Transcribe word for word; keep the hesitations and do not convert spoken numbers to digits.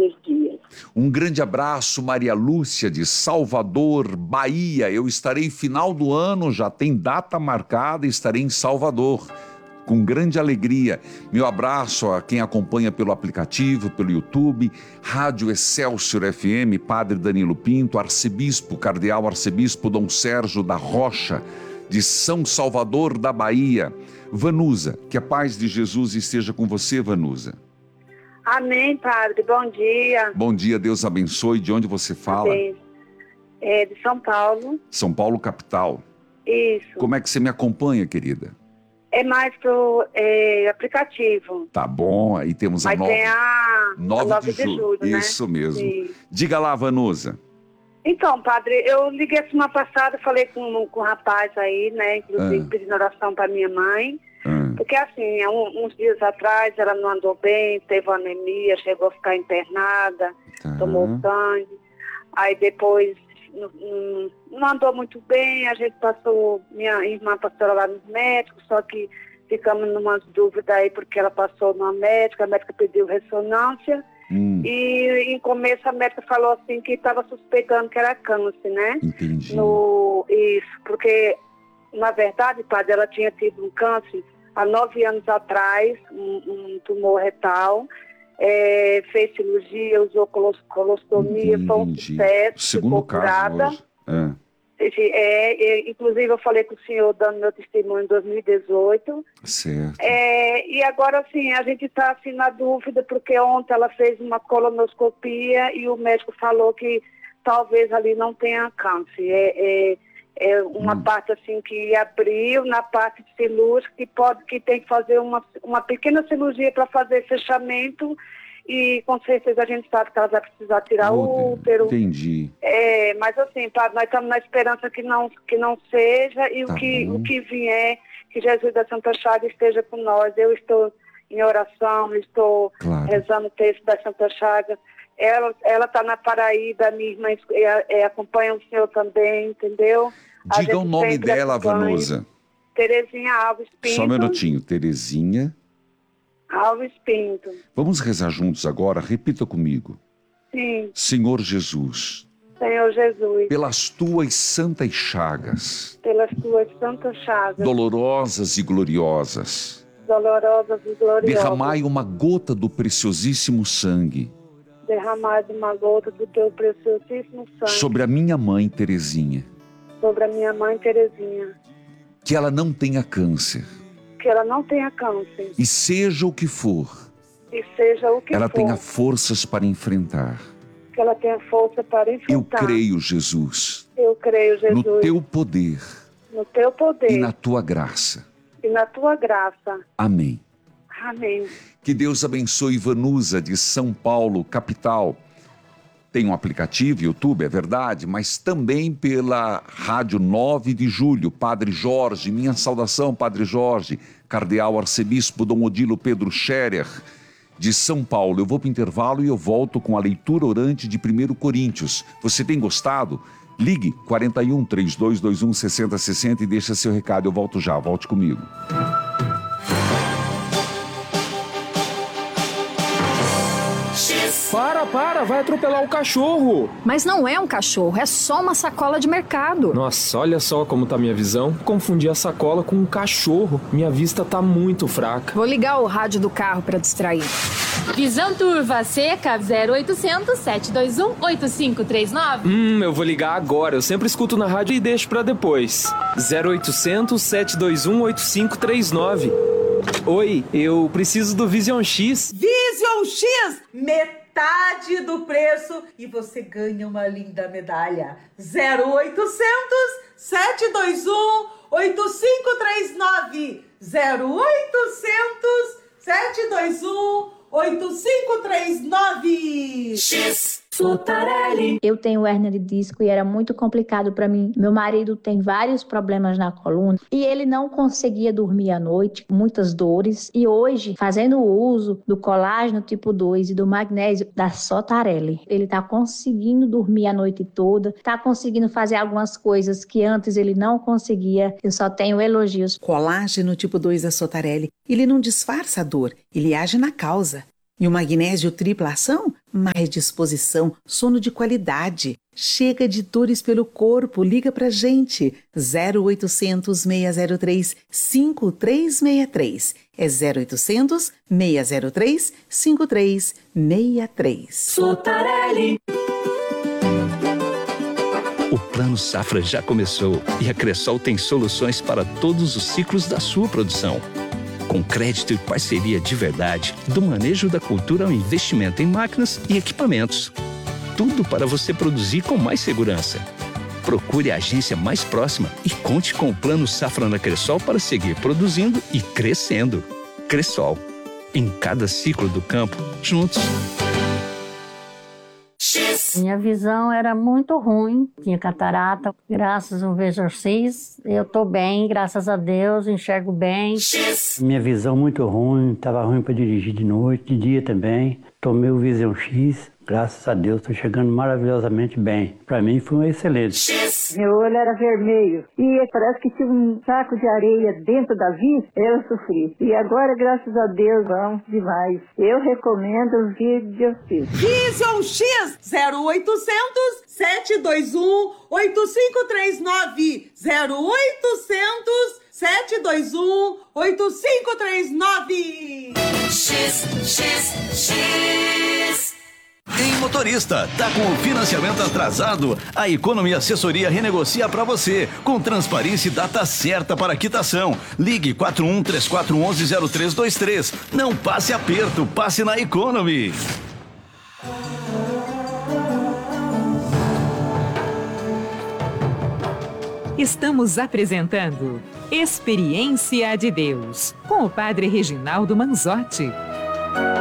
os dias. Um grande abraço, Maria Lúcia, de Salvador, Bahia. Eu estarei final do ano, já tem data marcada, estarei em Salvador. Com grande alegria. Meu abraço a quem acompanha pelo aplicativo, pelo YouTube, Rádio Excelsior F M, Padre Danilo Pinto, Arcebispo, Cardeal Arcebispo Dom Sérgio da Rocha, de São Salvador da Bahia. Vanusa, que a paz de Jesus esteja com você, Vanusa. Amém, Padre. Bom dia. Bom dia, Deus abençoe. De onde você fala? Amém. É de São Paulo. São Paulo, capital. Isso. Como é que você me acompanha, querida? É mais pro é, aplicativo. Tá bom, aí temos Mas a nove, tem a nove nove de julho. julho, né? Isso mesmo. Sim. Diga lá, Vanusa. Então, Padre, eu liguei semana passada, falei com, com o rapaz aí, né? Inclusive Ah. pedindo oração para minha mãe. Ah, Porque assim, há um- uns dias atrás ela não andou bem, teve anemia, chegou a ficar internada, tá. tomou sangue. Aí depois não, não- não andou muito bem, a gente passou, minha irmã passou lá nos médicos, só que ficamos numa dúvida aí porque ela passou numa médica, a médica pediu ressonância. Hum, E em começo a médica falou assim que estava suspeitando que era câncer, né? entendi. No, isso, porque na verdade, Padre, ela tinha tido um câncer há nove anos atrás, um, um tumor retal, é, fez cirurgia, usou colos, colostomia, foi um Entendi. sucesso, Segundo ficou caso curada. hoje. É. Esse- É, é, inclusive eu falei com o senhor dando meu testemunho em dois mil e dezoito. Certo. É, e agora, assim, a gente está assim, na dúvida, porque ontem ela fez uma colonoscopia e o médico falou que talvez ali não tenha câncer. É, é, é uma Hum. parte assim que abriu na parte cirúrgica que, pode, que tem que fazer uma, uma pequena cirurgia para fazer fechamento e com certeza a gente sabe que ela vai precisar tirar Oh, o útero. entendi. É, mas assim, Padre, nós estamos na esperança que não, que não seja e Tá o, que, bom. o que vier, que Jesus da Santa Chaga esteja com nós. Eu estou em oração, estou Claro. rezando o texto da Santa Chaga. Ela ela está na Paraíba, minha irmã é, é, acompanha o senhor também, entendeu? A Diga o gente nome sempre dela, acompanha. Vanusa. Terezinha Alves Pinto. Só um minutinho. Terezinha. Alves Pinto. Vamos rezar juntos agora? Repita comigo. Sim, Senhor Jesus, Senhor Jesus, pelas tuas santas chagas, pelas tuas santas chagas, dolorosas e gloriosas, dolorosas e gloriosas, derramai uma gota do preciosíssimo sangue derramar uma gota do teu preciosíssimo sangue sobre a minha mãe Terezinha, sobre a minha mãe Terezinha, que ela não tenha câncer, que ela não tenha câncer e seja o que for, e seja o que ela for, tenha forças para enfrentar. que ela tenha força para Eu enfrentar. creio, Jesus, Eu creio, Jesus, no teu poder no teu poder e na tua graça. e na tua graça. Amém. Amém. Que Deus abençoe Vanusa, de São Paulo, capital. Tem um aplicativo, YouTube, é verdade, mas também pela Rádio nove de julho, Padre Jorge. Minha saudação, Padre Jorge, Cardeal Arcebispo Dom Odilo Pedro Scherer, de São Paulo. Eu vou para o intervalo e eu volto com a leitura orante de primeiro Coríntios. Você tem gostado? Ligue quarenta e um, trinta e dois vinte e um, sessenta sessenta e deixa seu recado. Eu volto já, volte comigo. Para, para, vai atropelar o cachorro. Mas não é um cachorro, é só uma sacola de mercado. Nossa, olha só como tá minha visão. Confundi a sacola com um cachorro. Minha vista tá muito fraca. Vou ligar o rádio do carro para distrair. Visão Turva Seca zero oitocentos, sete dois um, oito cinco três nove. Hum, eu vou ligar agora. Eu sempre escuto na rádio e deixo pra depois. zero oitocentos, sete dois um, oito cinco três nove. Oi, eu preciso do Vision X. Vision X, metade do preço e você ganha uma linda medalha. zero oitocentos, sete dois um, oito cinco três nove. zero oitocentos, sete dois um, oito cinco três nove. X Sotarelli. Eu tenho hérnia de disco e era muito complicado para mim. Meu marido tem vários problemas na coluna e ele não conseguia dormir à noite, muitas dores. E hoje, fazendo o uso do colágeno tipo dois e do magnésio da Sotarelli, ele tá conseguindo dormir a noite toda, tá conseguindo fazer algumas coisas que antes ele não conseguia. Eu só tenho elogios. Colágeno tipo dois da Sotarelli, ele não disfarça a dor, ele age na causa. E o magnésio tripla ação? Mais disposição, sono de qualidade. Chega de dores pelo corpo, liga pra gente. zero oitocentos, seis zero três, cinco três seis três. É zero oitocentos, seis zero três, cinco três seis três. Sotarelli. O Plano Safra já começou e a Cressol tem soluções para todos os ciclos da sua produção. Com crédito e parceria de verdade, do manejo da cultura ao investimento em máquinas e equipamentos. Tudo para você produzir com mais segurança. Procure a agência mais próxima e conte com o Plano Safra na Cressol para seguir produzindo e crescendo. Cressol. Em cada ciclo do campo, juntos. Minha visão era muito ruim, tinha catarata. Graças ao Vision X, eu tô bem, graças a Deus, enxergo bem. Minha visão muito ruim, estava ruim para dirigir de noite, de dia também. Tomei o Vision X, graças a Deus, estou chegando maravilhosamente bem. Para mim foi um excelente. Meu olho era vermelho e parece que tinha um saco de areia dentro da vista, eu sofri. E agora, graças a Deus, vamos demais. Eu recomendo o Vision X. Vision X zero oitocentos, sete dois um, oito cinco três nove. zero oitocentos, sete dois um, oito cinco três nove. X, X, X. Em motorista, tá com o financiamento atrasado? A Economy Assessoria renegocia para você, com transparência e data certa para quitação. Ligue quatro um três quatro um um zero três dois três. Não passe aperto, passe na Economy. Estamos apresentando Experiência de Deus, com o Padre Reginaldo Manzotti.